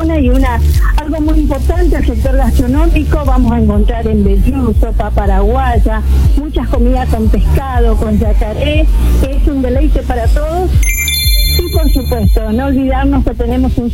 zona y algo muy importante, el sector gastronómico. Vamos a encontrar embellú, sopa paraguaya, muchas comidas con pescado, con yacaré, que es un deleite para todos. Y por supuesto, no olvidarnos que tenemos un